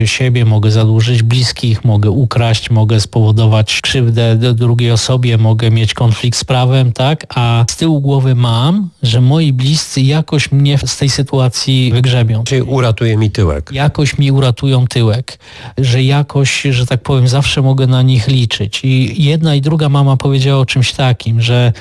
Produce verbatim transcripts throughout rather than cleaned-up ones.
siebie, mogę zadłużyć bliskich, mogę ukraść, mogę spowodować krzywdę drugiej osobie, mogę mieć konflikt z prawem, tak? A z tyłu głowy mam, że moi bliscy jakoś mnie z tej sytuacji wygrzebią. Czyli uratuje mi tyłek. Jakoś mi uratują tyłek, że jakoś, że tak powiem, zawsze mogę na nich liczyć. I jedna i druga mama powiedziała o czymś takim, że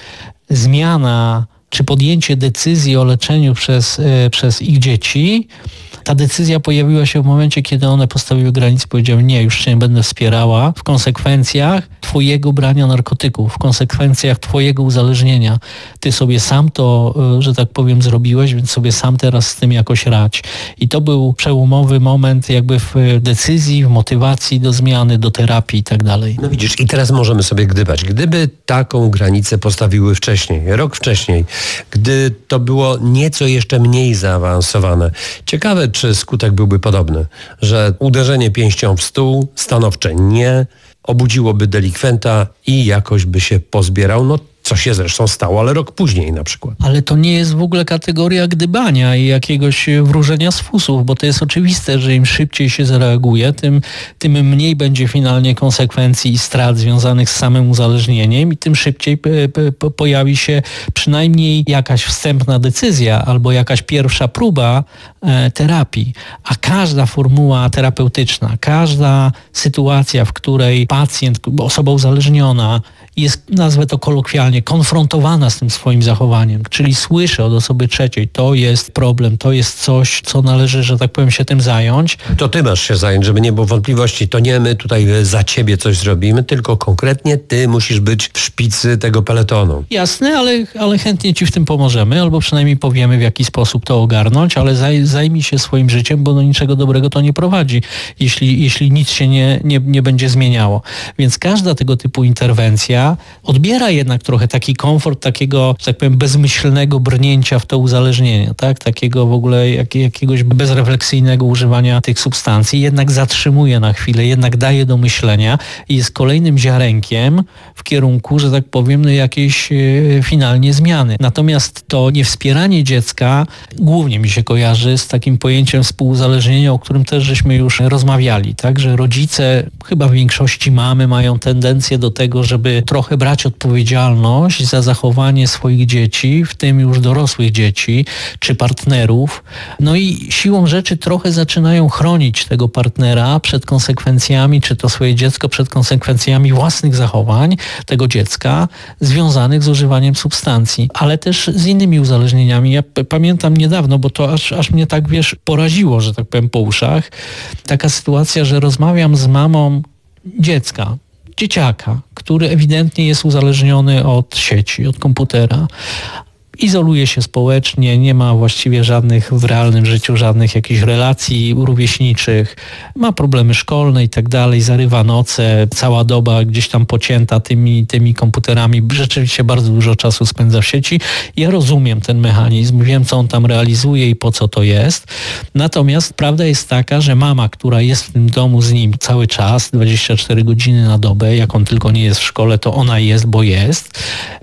zmiana czy podjęcie decyzji o leczeniu przez, przez ich dzieci, ta decyzja pojawiła się w momencie, kiedy one postawiły granicę, powiedziały: nie, już cię nie będę wspierała w konsekwencjach twojego brania narkotyków, w konsekwencjach twojego uzależnienia. Ty sobie sam to, że tak powiem, zrobiłeś, więc sobie sam teraz z tym jakoś radź. I to był przełomowy moment jakby w decyzji, w motywacji do zmiany, do terapii i tak dalej. No widzisz, i teraz możemy sobie gdybać. Gdyby taką granicę postawiły wcześniej, rok wcześniej, gdy to było nieco jeszcze mniej zaawansowane, ciekawe, czy skutek byłby podobny, że uderzenie pięścią w stół, stanowcze nie, obudziłoby delikwenta i jakoś by się pozbierał, no co się zresztą stało, ale rok później na przykład. Ale to nie jest w ogóle kategoria gdybania i jakiegoś wróżenia z fusów, bo to jest oczywiste, że im szybciej się zareaguje, tym, tym mniej będzie finalnie konsekwencji i strat związanych z samym uzależnieniem i tym szybciej p- p- pojawi się przynajmniej jakaś wstępna decyzja albo jakaś pierwsza próba e, terapii. A każda formuła terapeutyczna, każda sytuacja, w której pacjent, osoba uzależniona jest, nazwę to kolokwialnie, konfrontowana z tym swoim zachowaniem, czyli słyszę od osoby trzeciej, to jest problem, to jest coś, co należy, że tak powiem, się tym zająć. To ty masz się zająć, żeby nie było wątpliwości. To nie my tutaj za ciebie coś zrobimy, tylko konkretnie ty musisz być w szpicy tego peletonu. Jasne, ale, ale chętnie ci w tym pomożemy, albo przynajmniej powiemy, w jaki sposób to ogarnąć, ale zaj, zajmij się swoim życiem, bo do niczego dobrego to nie prowadzi, jeśli, jeśli nic się nie, nie, nie będzie zmieniało. Więc każda tego typu interwencja odbiera jednak trochę taki komfort takiego, że tak powiem, bezmyślnego brnięcia w to uzależnienie, tak? Takiego w ogóle jak, jakiegoś bezrefleksyjnego używania tych substancji, jednak zatrzymuje na chwilę, jednak daje do myślenia i jest kolejnym ziarenkiem w kierunku, że tak powiem, no jakiejś e, finalnie zmiany. Natomiast to niewspieranie dziecka głównie mi się kojarzy z takim pojęciem współuzależnienia, o którym też żeśmy już rozmawiali, tak? Że rodzice, chyba w większości mamy, mają tendencję do tego, żeby trochę brać odpowiedzialność za zachowanie swoich dzieci, w tym już dorosłych dzieci, czy partnerów. No i siłą rzeczy trochę zaczynają chronić tego partnera przed konsekwencjami, czy to swoje dziecko przed konsekwencjami własnych zachowań tego dziecka związanych z używaniem substancji, ale też z innymi uzależnieniami. Ja p- pamiętam niedawno, bo to aż, aż mnie tak, wiesz, poraziło, że tak powiem, po uszach. Taka sytuacja, że rozmawiam z mamą dziecka, dzieciaka, który ewidentnie jest uzależniony od sieci, od komputera. Izoluje się społecznie, nie ma właściwie żadnych w realnym życiu, żadnych jakichś relacji rówieśniczych, ma problemy szkolne i tak dalej, zarywa noce, cała doba gdzieś tam pocięta tymi, tymi komputerami, rzeczywiście bardzo dużo czasu spędza w sieci. Ja rozumiem ten mechanizm, wiem, co on tam realizuje i po co to jest. Natomiast prawda jest taka, że mama, która jest w tym domu z nim cały czas, dwadzieścia cztery godziny na dobę, jak on tylko nie jest w szkole, to ona jest, bo jest.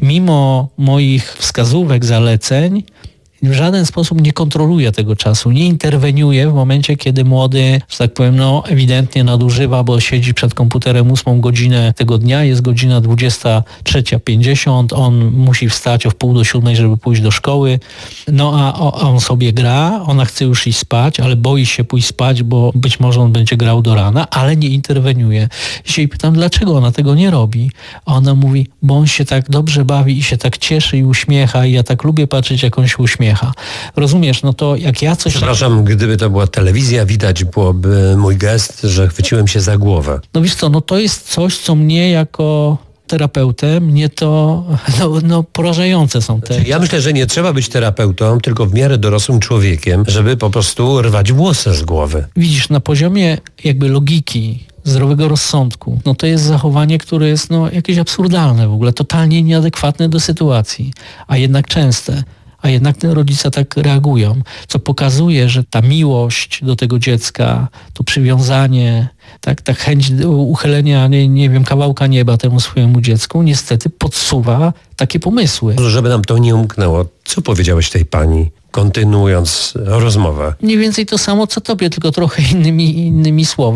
Mimo moich wskazówek, zaleceń, w żaden sposób nie kontroluje tego czasu, nie interweniuje w momencie, kiedy młody, że tak powiem, no ewidentnie nadużywa, bo siedzi przed komputerem ósmą godzinę tego dnia, jest godzina dwudziesta trzecia pięćdziesiąt, on musi wstać o wpół do siódmej, żeby pójść do szkoły, no a, a on sobie gra, ona chce już iść spać, ale boi się pójść spać, bo być może on będzie grał do rana, ale nie interweniuje. I się jej pytam, dlaczego ona tego nie robi? A ona mówi, bo on się tak dobrze bawi i się tak cieszy i uśmiecha i ja tak lubię patrzeć, jak on się uśmiecha. Rozumiesz, no to jak ja coś... Przepraszam, gdyby to była telewizja, widać byłoby mój gest, że chwyciłem się za głowę. No wiesz co, no to jest coś, co mnie jako terapeutę, mnie to no, no porażające są te... Ja myślę, że nie trzeba być terapeutą, tylko w miarę dorosłym człowiekiem, żeby po prostu rwać włosy z głowy. Widzisz, na poziomie jakby logiki, zdrowego rozsądku, no to jest zachowanie, które jest no jakieś absurdalne w ogóle, totalnie nieadekwatne do sytuacji, a jednak częste. A jednak te rodzice tak reagują, co pokazuje, że ta miłość do tego dziecka, to przywiązanie, tak, ta chęć uchylenia, nie, nie wiem, kawałka nieba temu swojemu dziecku niestety podsuwa takie pomysły. Żeby nam to nie umknęło, co powiedziałeś tej pani? kontynuując rozmowę. Mniej więcej to samo co tobie, tylko trochę innymi, innymi słowy.